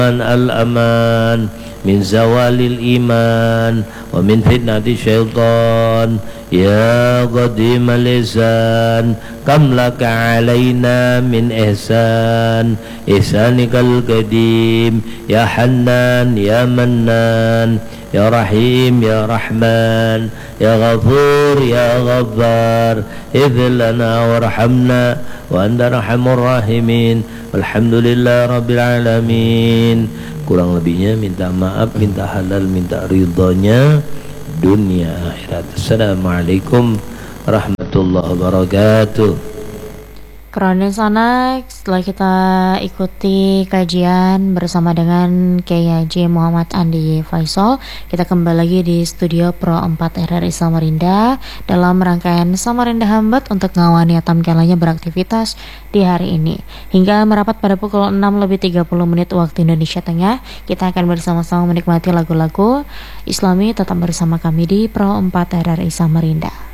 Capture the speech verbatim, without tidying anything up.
الأمان من زوال الإيمان ومن فتنة الشيطان يا قديم اللسان كم لك علينا من إحسان إحسانك القديم يا حنان يا منان يا رحيم يا رحمن يا غفور يا غفار اغفر لنا وارحمنا وأنت أرحم الراحمين والحمد لله رب العالمين. Kurang lebihnya minta maaf, minta halal, minta ridhonya dunia akhirat. Assalamualaikum warahmatullahi wabarakatuh. Kronis Anak, setelah kita ikuti kajian bersama dengan Kiai Haji Muhammad Andi Faisal, kita kembali lagi di studio Pro empat R R I Samarinda dalam rangkaian Samarinda Hambat untuk ngawani atam kalanya beraktivitas di hari ini. Hingga merapat pada pukul enam lebih tiga puluh menit waktu Indonesia Tengah, kita akan bersama-sama menikmati lagu-lagu Islami. Tetap bersama kami di Pro empat R R I Samarinda.